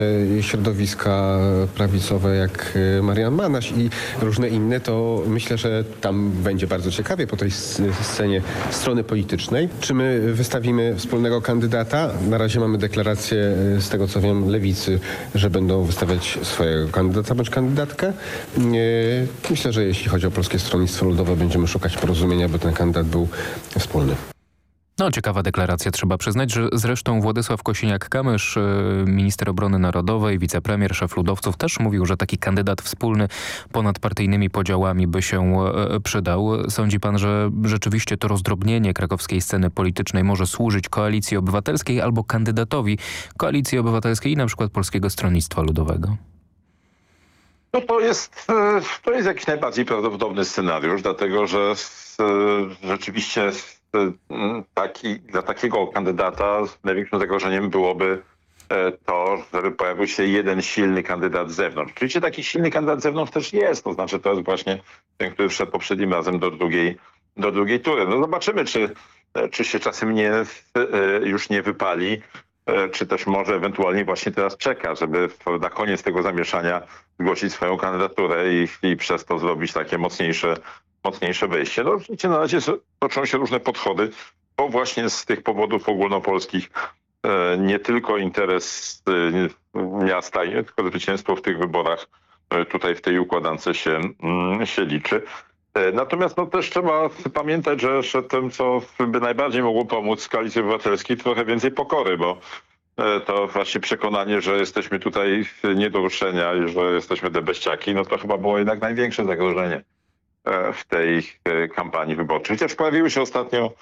środowiska prawicowe jak Marian Banaś i różne inne, to myślę, że tam będzie bardzo ciekawie po tej scenie strony politycznej. Czy my wystawimy wspólnego kandydata? Na razie mamy deklarację, z tego co wiem, Lewicy, że będą wystawiać swojego kandydata bądź kandydatkę. Myślę, że jeśli chodzi o Polskie Stronnictwo Ludowe, będziemy szukać porozumienia, by ten kandydat był wspólny. No, ciekawa deklaracja, trzeba przyznać, że zresztą Władysław Kosiniak-Kamysz, minister obrony narodowej, wicepremier, szef ludowców, też mówił, że taki kandydat wspólny ponad partyjnymi podziałami by się przydał. Sądzi pan, że rzeczywiście to rozdrobnienie krakowskiej sceny politycznej może służyć Koalicji Obywatelskiej albo kandydatowi Koalicji Obywatelskiej i na przykład Polskiego Stronnictwa Ludowego? No to jest jakiś najbardziej prawdopodobny scenariusz, dlatego że rzeczywiście dla takiego kandydata największym zagrożeniem byłoby to, żeby pojawił się jeden silny kandydat z zewnątrz. Oczywiście taki silny kandydat z zewnątrz też jest, to znaczy to jest właśnie ten, który wszedł poprzednim razem do drugiej tury. No zobaczymy, czy się czasem już nie wypali, czy też może ewentualnie właśnie teraz czeka, żeby na koniec tego zamieszania zgłosić swoją kandydaturę i przez to zrobić takie mocniejsze wejście. No oczywiście na razie toczą się różne podchody, bo właśnie z tych powodów ogólnopolskich nie tylko interes miasta, nie tylko zwycięstwo w tych wyborach tutaj w tej układance się liczy. Natomiast no, też trzeba pamiętać, że tym, co by najbardziej mogło pomóc Koalicji Obywatelskiej, trochę więcej pokory, bo to właśnie przekonanie, że jesteśmy tutaj nie do ruszenia i że jesteśmy debeściaki, no to chyba było jednak największe zagrożenie w tej kampanii wyborczej. Chociaż pojawia się ostatnio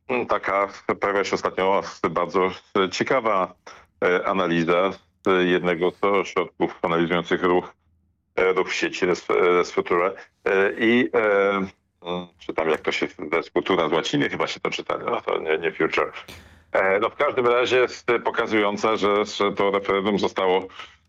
bardzo ciekawa analiza jednego z ośrodków analizujących ruch w sieci Resfutura i czytam jak to się Resfutura z łaciny chyba się to czyta, no to nie Future. No w każdym razie pokazująca, że to referendum zostało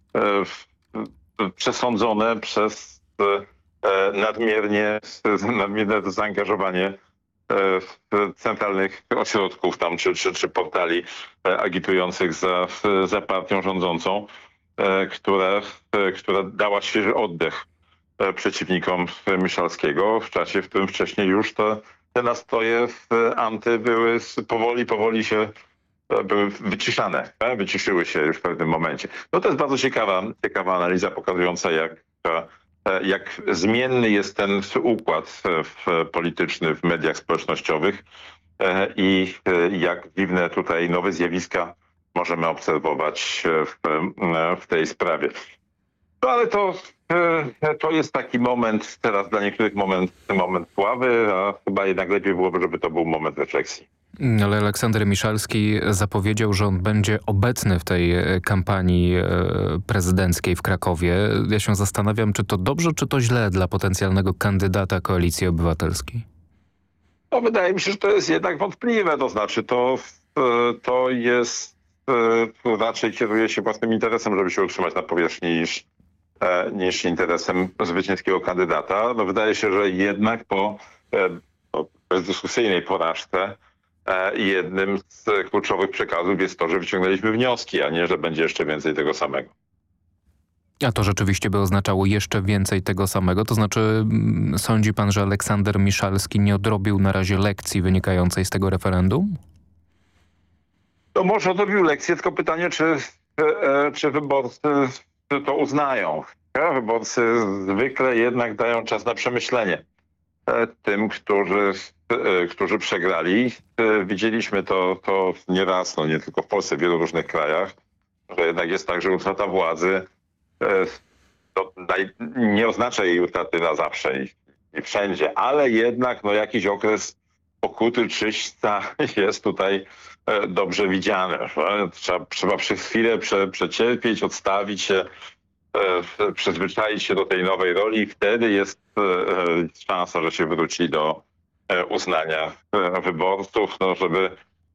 przesądzone przez nadmierne zaangażowanie centralnych ośrodków tam czy portali agitujących za partią rządzącą, która dała świeży oddech przeciwnikom Miszalskiego w czasie, w którym wcześniej już te nastroje anty były powoli się były wyciszane, wyciszyły się już w pewnym momencie. No to jest bardzo ciekawa analiza pokazująca jak zmienny jest ten układ polityczny w mediach społecznościowych i jak dziwne tutaj nowe zjawiska możemy obserwować w tej sprawie. No ale to jest taki moment, teraz dla niektórych moment sławy, a chyba jednak lepiej byłoby, żeby to był moment refleksji. Ale Aleksander Miszalski zapowiedział, że on będzie obecny w tej kampanii prezydenckiej w Krakowie. Ja się zastanawiam, czy to dobrze, czy to źle dla potencjalnego kandydata Koalicji Obywatelskiej? No wydaje mi się, że to jest jednak wątpliwe. To znaczy to jest raczej kieruje się własnym interesem, żeby się utrzymać na powierzchni niż interesem zwycięskiego kandydata. No wydaje się, że jednak po bezdyskusyjnej porażce jednym z kluczowych przekazów jest to, że wyciągnęliśmy wnioski, a nie, że będzie jeszcze więcej tego samego. A to rzeczywiście by oznaczało jeszcze więcej tego samego? To znaczy sądzi pan, że Aleksander Miszalski nie odrobił na razie lekcji wynikającej z tego referendum? To może odrobił lekcję, tylko pytanie, czy wyborcy to uznają. Wyborcy zwykle jednak dają czas na przemyślenie tym, którzy przegrali. Widzieliśmy to nieraz, no nie tylko w Polsce, w wielu różnych krajach, że jednak jest tak, że utrata władzy to nie oznacza jej utraty na zawsze i wszędzie, ale jednak no, jakiś okres pokuty, czyśćca jest tutaj dobrze widziany. Trzeba przez chwilę przecierpieć, odstawić się, przyzwyczaić się do tej nowej roli i wtedy jest szansa, że się wróci do uznania wyborców, no, żeby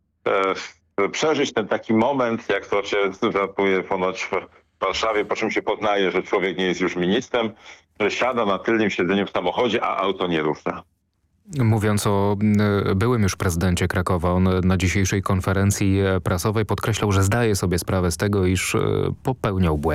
przeżyć ten taki moment, jak to się zapuje ponoć w Warszawie, po czym się poznaje, że człowiek nie jest już ministrem, że siada na tylnym siedzeniu w samochodzie, a auto nie rusza. Mówiąc o byłym już prezydencie Krakowa, on na dzisiejszej konferencji prasowej podkreślał, że zdaje sobie sprawę z tego, iż popełniał błędy.